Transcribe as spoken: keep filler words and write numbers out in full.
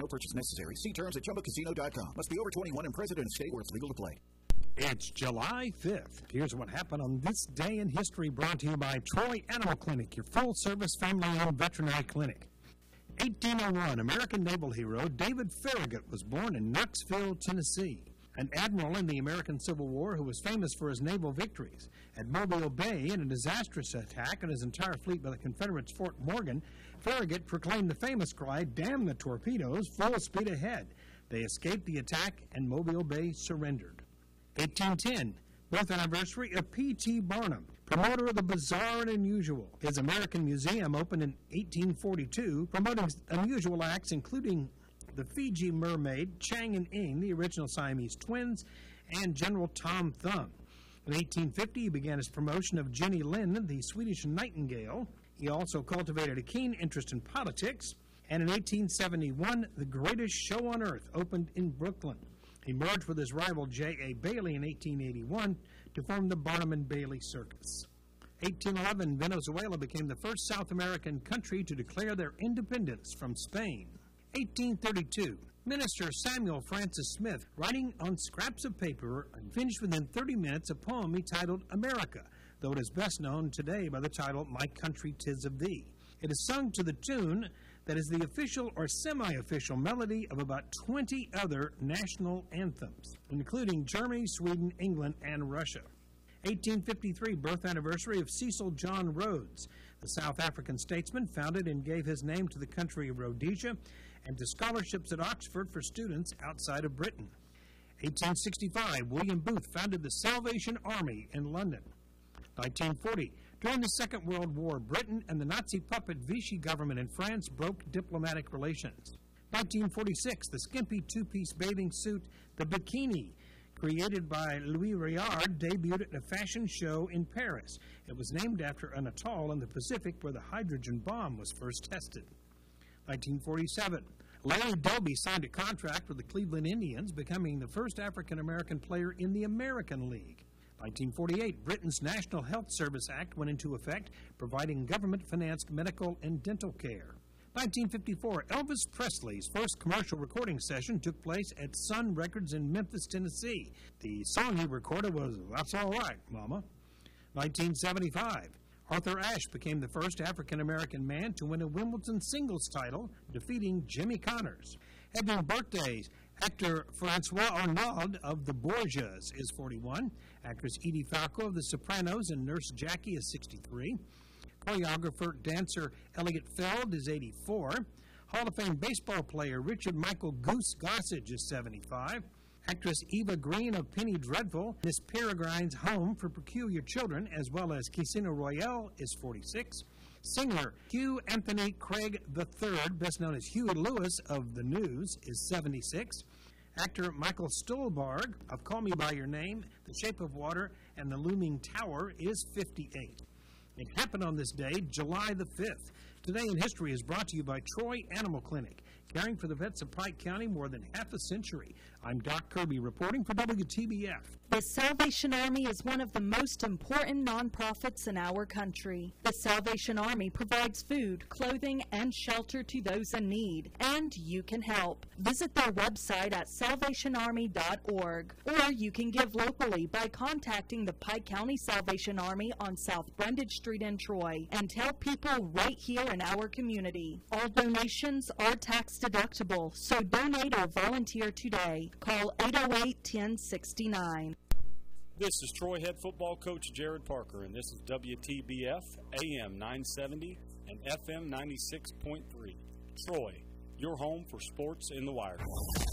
purchase necessary. See terms at chumba casino dot com. Must be over twenty-one and present in a state where it's legal to play. It's July fifth. Here's what happened on this day in history, brought to you by Troy Animal Clinic, your full-service family-owned veterinary clinic. eighteen oh one, American naval hero David Farragut was born in Knoxville, Tennessee. An admiral in the American Civil War who was famous for his naval victories. At Mobile Bay, in a disastrous attack on his entire fleet by the Confederates' Fort Morgan, Farragut proclaimed the famous cry, "Damn the torpedoes, full speed ahead." They escaped the attack, and Mobile Bay surrendered. eighteen ten, birth anniversary of P T Barnum, promoter of the bizarre and unusual. His American Museum opened in eighteen forty-two, promoting unusual acts including the Fiji mermaid, Chang and Ing, the original Siamese twins, and General Tom Thumb. In eighteen fifty, he began his promotion of Jenny Lind, the Swedish nightingale. He also cultivated a keen interest in politics. And in eighteen seventy-one, the greatest show on earth opened in Brooklyn. He merged with his rival J A. Bailey in eighteen eighty-one to form the Barnum and Bailey Circus. eighteen eleven, Venezuela became the first South American country to declare their independence from Spain. eighteen thirty-two, Minister Samuel Francis Smith, writing on scraps of paper, finished within thirty minutes a poem he titled America, though it is best known today by the title My Country 'Tis of Thee. It is sung to the tune that is the official or semi-official melody of about twenty other national anthems, including Germany, Sweden, England, and Russia. eighteen fifty-three, birth anniversary of Cecil John Rhodes. The South African statesman founded and gave his name to the country of Rhodesia and to scholarships at Oxford for students outside of Britain. eighteen sixty-five, William Booth founded the Salvation Army in London. nineteen forty, during the Second World War, Britain and the Nazi puppet Vichy government in France broke diplomatic relations. nineteen forty-six, the skimpy two-piece bathing suit, the bikini, created by Louis Réard, debuted at a fashion show in Paris. It was named after an atoll in the Pacific where the hydrogen bomb was first tested. nineteen forty-seven, Larry Doby signed a contract with the Cleveland Indians, becoming the first African-American player in the American League. nineteen forty-eight, Britain's National Health Service Act went into effect, providing government-financed medical and dental care. nineteen fifty-four, Elvis Presley's first commercial recording session took place at Sun Records in Memphis, Tennessee. The song he recorded was That's All Right, Mama. nineteen seventy-five, Arthur Ashe became the first African-American man to win a Wimbledon singles title, defeating Jimmy Connors. Having birthdays, actor Francois Arnaud of The Borgias is forty-one. Actress Edie Falco of The Sopranos and Nurse Jackie is sixty-three. Choreographer, dancer Elliot Feld is eighty-four. Hall of Fame baseball player Richard Michael Goose Gossage is seventy-five. Actress Eva Green of Penny Dreadful, Miss Peregrine's Home for Peculiar Children, as well as Casino Royale, is forty-six. Singer Hugh Anthony Craig the third, best known as Huey Lewis of The News, is seventy-six. Actor Michael Stuhlbarg of Call Me By Your Name, The Shape of Water, and The Looming Tower is fifty-eight. It happened on this day, July the fifth. Today in History is brought to you by Troy Animal Clinic, caring for the vets of Pike County more than half a century. I'm Doc Kirby reporting for W T B F. The Salvation Army is one of the most important nonprofits in our country. The Salvation Army provides food, clothing, and shelter to those in need, and you can help. Visit their website at salvation army dot org, or you can give locally by contacting the Pike County Salvation Army on South Brundage Street in Troy, and tell people right here in our community. All donations are tax deductible, so donate or volunteer today. Call eight oh eight, ten sixty-nine. This is Troy head football coach Jared Parker, and this is W T B F A M nine seventy and F M ninety-six point three. Troy, your home for sports in the Wire.